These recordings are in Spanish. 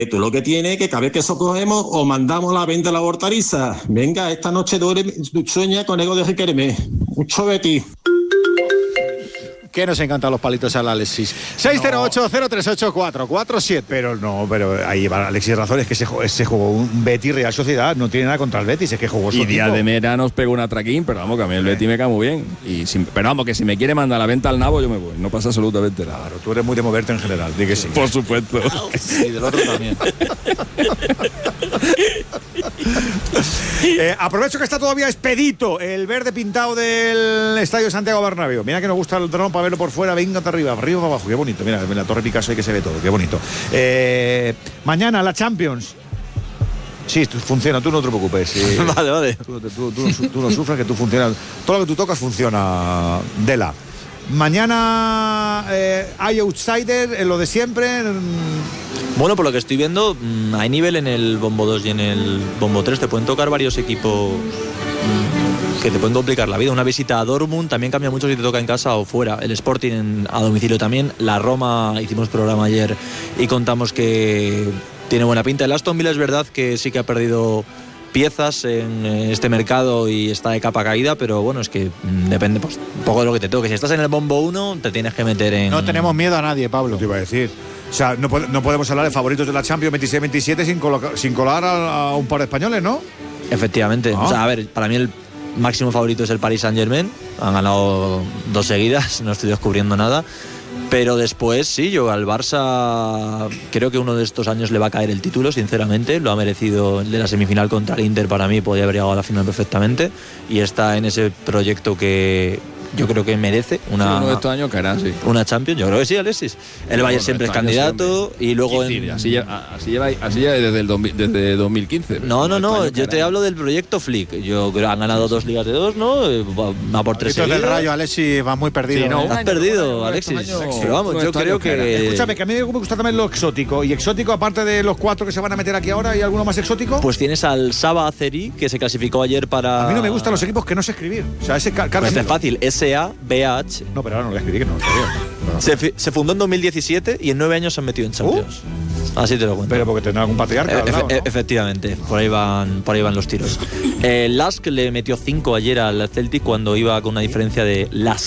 Tú lo que tienes es que cada vez que eso cogemos o mandamos la venta a la hortaliza. Venga, esta noche sueña con ego de Riquelme. Mucho Betis. Que nos encantan los palitos al Alexis. 608-038-447. Pero ahí va Alexis razón, es que se jugó un Betis Real Sociedad, no tiene nada contra el Betis, es que jugó su Y Díaz equipo. de Mera nos pegó un atraquín, pero vamos, que a mí el Betis me cae muy bien. Pero vamos, que si me quiere mandar la venta al nabo, yo me voy. No pasa absolutamente nada. Claro, tú eres muy de moverte en general, di que sí. Por supuesto. Y del otro también. Aprovecho que está todavía expedito el verde pintado del Estadio Santiago Bernabéu. Mira que nos gusta el dron para verlo por fuera, venga hasta arriba para abajo, qué bonito. Mira, en la Torre Picasso hay que se ve todo, qué bonito. Mañana la Champions. Sí, funciona, tú no te preocupes. Sí. Vale. Tú no sufras, que tú funcionas. Todo lo que tú tocas funciona, Dela. Mañana hay outsider en lo de siempre. Bueno, por lo que estoy viendo, hay nivel en el bombo 2 y en el bombo 3. Te pueden tocar varios equipos que te pueden complicar la vida. Una visita a Dortmund también cambia mucho si te toca en casa o fuera. El Sporting a domicilio también. La Roma, hicimos programa ayer y contamos que tiene buena pinta. El Aston Villa es verdad que sí que ha perdido piezas en este mercado y está de capa caída, pero bueno, es que depende pues, un poco de lo que te toque. Si estás en el bombo 1, te tienes que meter en... No tenemos miedo a nadie, Pablo. Te iba a decir. O sea, no podemos hablar de favoritos de la Champions 26-27 sin colar a un par de españoles, ¿no? Efectivamente. Ah. O sea, a ver, para mí el máximo favorito es el Paris Saint-Germain. Han ganado 2 seguidas, no estoy descubriendo nada. Pero después, sí, yo al Barça creo que uno de estos años le va a caer el título, sinceramente. Lo ha merecido el de la semifinal contra el Inter, para mí podía haber llegado a la final perfectamente. Y está en ese proyecto que yo creo que merece uno de estos años caerá, sí. Una Champions. Yo creo que sí, Alexis. El Bayern siempre es candidato y luego... Así lleva desde 2015. No, yo te hablo del proyecto Flick. Yo creo que han ganado 2 ligas de 2, ¿no? Va por 3 seguidos. del Rayo, Alexis, va muy perdido. Sí, no, Has perdido, Alexis. Pero vamos, yo creo que... Escúchame, que a mí me gusta también lo exótico. Y exótico, aparte de los 4 que se van a meter aquí ahora, ¿hay alguno más exótico? Pues tienes al Saba Azeri, que se clasificó ayer para... A mí no me gustan los equipos que no sé escribir. O sea, ese Pues es fácil, S-A-B-H. No, pero ahora no lo escribí, que no lo escribí. Se fundó en 2017 y en 9 años se han metido en Champions. Así te lo cuento. Pero porque tendrá algún patriarca al lado, ¿no? Efectivamente, por ahí van los tiros. Lask le metió 5 ayer al Celtic cuando iba con una diferencia de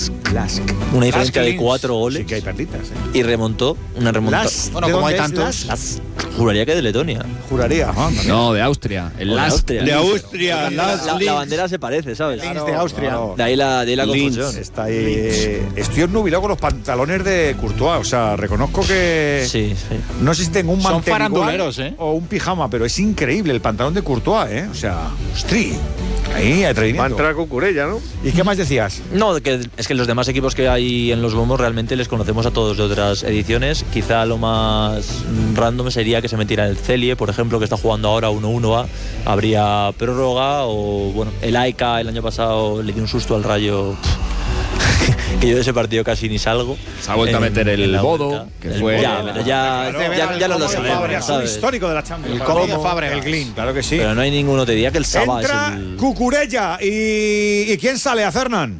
una diferencia de 4 goles. Sí que hay perditas, y remontó una remontada. Bueno, como hay tantos. Juraría que de Letonia. Juraría. No, de Austria. El Lask. De Austria. La bandera se parece, ¿sabes? Linz de Austria. Claro. De ahí la confusión. Está ahí. Estoy ennubilado con los pantalones de Courtois. O sea, reconozco que. Sí. No sé si tengo un Son mantel faranduleros, igual o un pijama, pero es increíble el pantalón de Courtois, ¿eh? O sea, ¡ostri! Ahí, atrevimiento. Va a entrar Cucurella, ¿no? ¿Y qué más decías? No, es que los demás equipos que hay en los bombos realmente les conocemos a todos de otras ediciones. Quizá lo más random sería que se metiera el Celie, por ejemplo, que está jugando ahora 1-1. Habría prórroga o, bueno, el AEK el año pasado le dio un susto al Rayo. Que yo de ese partido casi ni salgo. Se ha vuelto a meter el Bodo, que fue... Ya no lo sabemos, Es un ¿sabes? histórico de la Champions. El Cómodo Fábregas. El Glin, claro que sí. Pero no hay ninguno, te diría que el Saba Entra es el... Cucurella. ¿Y quién sale a Fernán?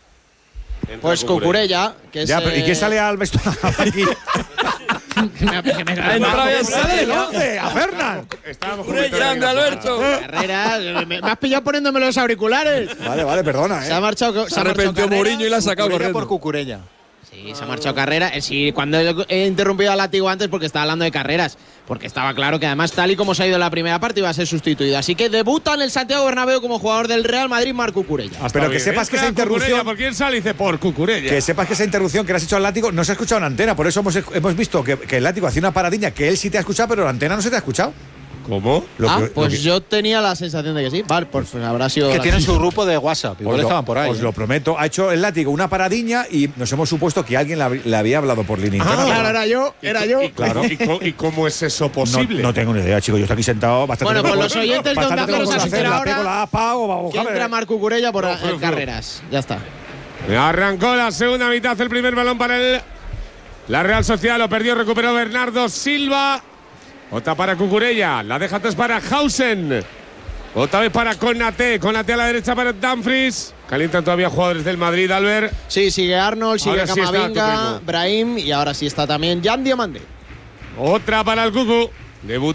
Pues Cucurella, que es... Ya, pero ¿y quién sale al vestuario aquí? Sale el 11, a Fernán. Grande, Alberto. Carrera, me has pillado poniéndome los auriculares. Vale, perdona, Se ha marchado. Se arrepintió Mourinho y la ha sacado corriendo. por Cucurella. Sí, se ha marchado Carrera. Sí, cuando he interrumpido a Látigo antes porque estaba hablando de carreras. Porque estaba claro que además, tal y como se ha ido en la primera parte, iba a ser sustituido. Así que debuta en el Santiago Bernabéu como jugador del Real Madrid, Marc Cucurella. Pero que sepas que esa interrupción. ¿Por quién sale? Dice por Cucurella. Que sepas que esa interrupción que le has hecho al Látigo no se ha escuchado en antena. Por eso hemos visto que el Látigo hacía una paradiña que él sí te ha escuchado, pero la antena no se te ha escuchado. ¿Cómo? Yo tenía la sensación de que sí. Vale, pues habrá sido. Que tienen su grupo de WhatsApp. Igual estaban por ahí. Os lo prometo. Ha hecho el Látigo una paradiña y nos hemos supuesto que alguien le había hablado por línea interna. Claro, era yo. Claro. ¿Y cómo es eso posible? No tengo ni idea, chicos. Yo estoy aquí sentado bastante. Bueno, pues los oyentes de Onda Cero se han enterado ahora. Que entra Marc Cucurella por carreras. Ya está. Arrancó la segunda mitad, el primer balón para la Real Sociedad. Lo perdió, recuperó Bernardo Silva. Otra para Cucurella, la deja atrás para Hausen. Otra vez para Konaté a la derecha para Dumfries. Calientan todavía jugadores del Madrid, Albert. Sí, sigue Arnold, sigue Ahora sí está Camavinga, Torrico. Brahim y ahora sí está también Jan Diomande. Otra para el Cucu. Debut